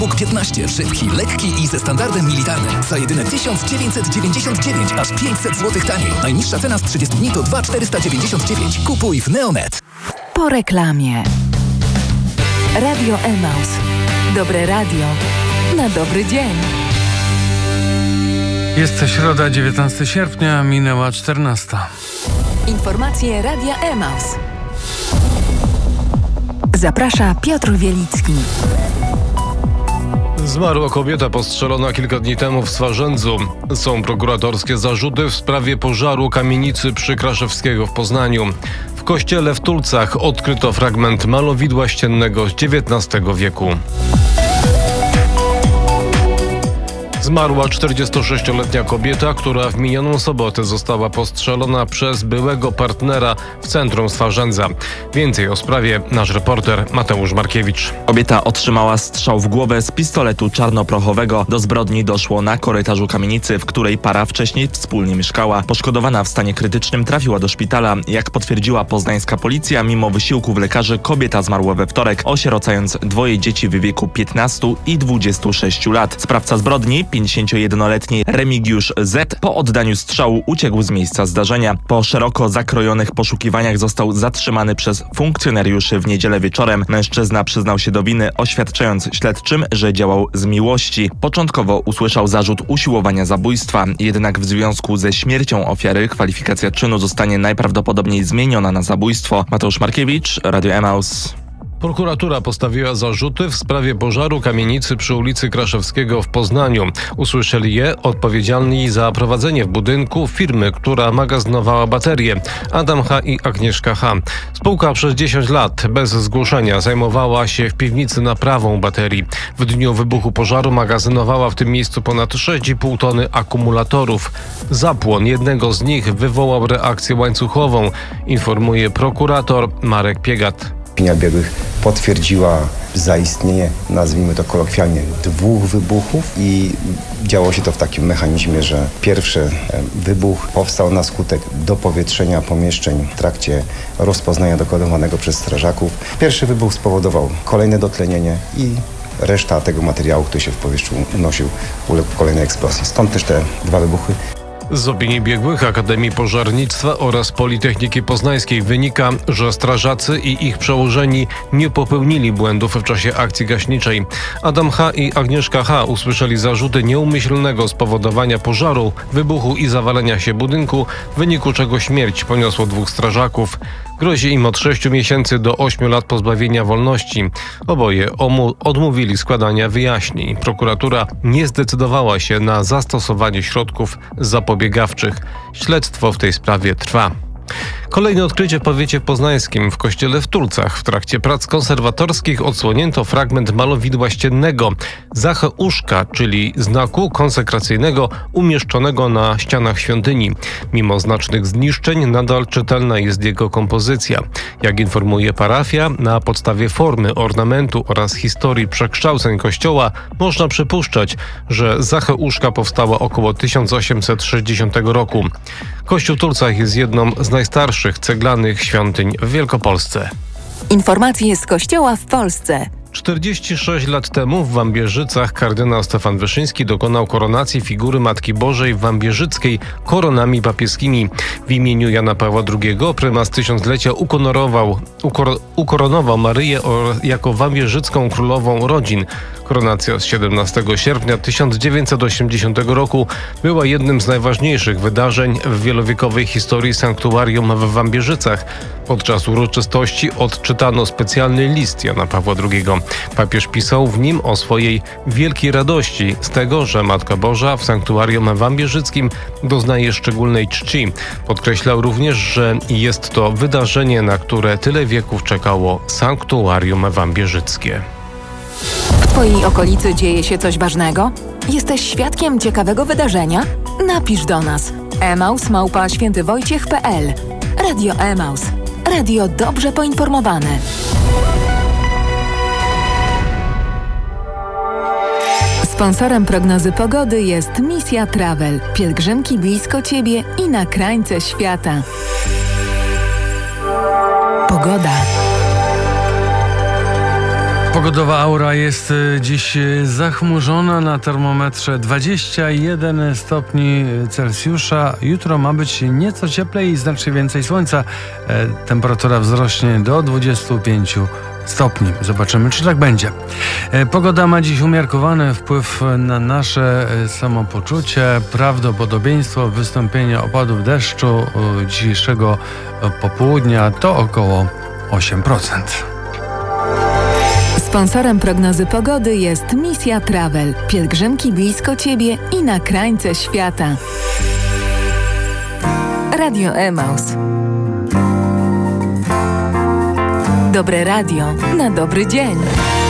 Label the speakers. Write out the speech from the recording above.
Speaker 1: Bóg 15, szybki, lekki i ze standardem militarnym. Za jedyne 1999, aż 500 zł taniej. Najniższa cena z 30 dni to 2,499. Kupuj w Neonet.
Speaker 2: Po reklamie. Radio Emaus. Dobre radio na dobry dzień.
Speaker 3: Jest środa, 19 sierpnia, minęła 14.
Speaker 2: Informacje Radia Emaus. Zaprasza Piotr Wielicki.
Speaker 4: Zmarła kobieta postrzelona kilka dni temu w Swarzędzu. Są prokuratorskie zarzuty w sprawie pożaru kamienicy przy Kraszewskiego w Poznaniu. W kościele w Tulcach odkryto fragment malowidła ściennego z XIX wieku. Zmarła 46-letnia kobieta, która w minioną sobotę została postrzelona przez byłego partnera w centrum Swarzędza. Więcej o sprawie nasz reporter Mateusz Markiewicz.
Speaker 5: Kobieta otrzymała strzał w głowę z pistoletu czarnoprochowego. Do zbrodni doszło na korytarzu kamienicy, w której para wcześniej wspólnie mieszkała. Poszkodowana w stanie krytycznym trafiła do szpitala. Jak potwierdziła poznańska policja, mimo wysiłków lekarzy kobieta zmarła we wtorek, osierocając dwoje dzieci w wieku 15 i 26 lat. Sprawca zbrodni, 51-letni Remigiusz Z. po oddaniu strzału uciekł z miejsca zdarzenia. Po szeroko zakrojonych poszukiwaniach został zatrzymany przez funkcjonariuszy w niedzielę wieczorem. Mężczyzna przyznał się do winy, oświadczając śledczym, że działał z miłości. Początkowo usłyszał zarzut usiłowania zabójstwa, jednak w związku ze śmiercią ofiary kwalifikacja czynu zostanie najprawdopodobniej zmieniona na zabójstwo. Mateusz Markiewicz, Radio Emaus.
Speaker 4: Prokuratura postawiła zarzuty w sprawie pożaru kamienicy przy ulicy Kraszewskiego w Poznaniu. Usłyszeli je odpowiedzialni za prowadzenie w budynku firmy, która magazynowała baterie, Adam H. i Agnieszka H. Spółka przez 10 lat bez zgłoszenia zajmowała się w piwnicy naprawą baterii. W dniu wybuchu pożaru magazynowała w tym miejscu ponad 6,5 tony akumulatorów. Zapłon jednego z nich wywołał reakcję łańcuchową, informuje prokurator Marek Piegat.
Speaker 6: Opinia biegłych potwierdziła zaistnienie, nazwijmy to kolokwialnie, 2 wybuchów i działo się to w takim mechanizmie, że pierwszy wybuch powstał na skutek dopowietrzenia pomieszczeń w trakcie rozpoznania dokonywanego przez strażaków. Pierwszy wybuch spowodował kolejne dotlenienie i reszta tego materiału, który się w powietrzu unosił, uległ kolejnej eksplozji. Stąd też te 2 wybuchy.
Speaker 4: Z opinii biegłych Akademii Pożarnictwa oraz Politechniki Poznańskiej wynika, że strażacy i ich przełożeni nie popełnili błędów w czasie akcji gaśniczej. Adam H. i Agnieszka H. usłyszeli zarzuty nieumyślnego spowodowania pożaru, wybuchu i zawalenia się budynku, w wyniku czego śmierć poniosło 2 strażaków. Grozi im od 6 miesięcy do 8 lat pozbawienia wolności. Oboje odmówili składania wyjaśnień. Prokuratura nie zdecydowała się na zastosowanie środków zapobiegawczych. Śledztwo w tej sprawie trwa. Kolejne odkrycie w powiecie poznańskim w kościele w Tulcach. W trakcie prac konserwatorskich odsłonięto fragment malowidła ściennego Zacheuszka, czyli znaku konsekracyjnego umieszczonego na ścianach świątyni. Mimo znacznych zniszczeń nadal czytelna jest jego kompozycja. Jak informuje parafia, na podstawie formy, ornamentu oraz historii przekształceń kościoła można przypuszczać, że Zacheuszka powstała około 1860 roku. Kościół w Tulcach jest jedną z najstarszych ceglanych świątyń w Wielkopolsce.
Speaker 2: Informacje z Kościoła w Polsce.
Speaker 4: 46 lat temu w Wambierzycach kardynał Stefan Wyszyński dokonał koronacji figury Matki Bożej Wambierzyckiej koronami papieskimi. W imieniu Jana Pawła II prymas tysiąclecia ukoronował Maryję jako wambierzycką królową rodzin. Koronacja z 17 sierpnia 1980 roku była jednym z najważniejszych wydarzeń w wielowiekowej historii sanktuarium w Wambierzycach. Podczas uroczystości odczytano specjalny list Jana Pawła II. Papież pisał w nim o swojej wielkiej radości z tego, że Matka Boża w sanktuarium wambierzyckim doznaje szczególnej czci. Podkreślał również, że jest to wydarzenie, na które tyle wieków czekało sanktuarium wambierzyckie.
Speaker 2: W Twojej okolicy dzieje się coś ważnego? Jesteś świadkiem ciekawego wydarzenia? Napisz do nas. emaus@świętywojciech.pl. Radio Emaus. Radio dobrze poinformowane. Sponsorem prognozy pogody jest Misja Travel. Pielgrzymki blisko Ciebie i na krańce świata. Pogoda.
Speaker 3: Pogodowa aura jest dziś zachmurzona, na termometrze 21 stopni Celsjusza. Jutro ma być nieco cieplej i znacznie więcej słońca. Temperatura wzrośnie do 25 stopni. Zobaczymy, czy tak będzie. Pogoda ma dziś umiarkowany wpływ na nasze samopoczucie. Prawdopodobieństwo wystąpienia opadów deszczu dzisiejszego popołudnia to około 8%.
Speaker 2: Sponsorem prognozy pogody jest Misja Travel. Pielgrzymki blisko Ciebie i na krańce świata. Radio Emaus. Dobre radio na dobry dzień.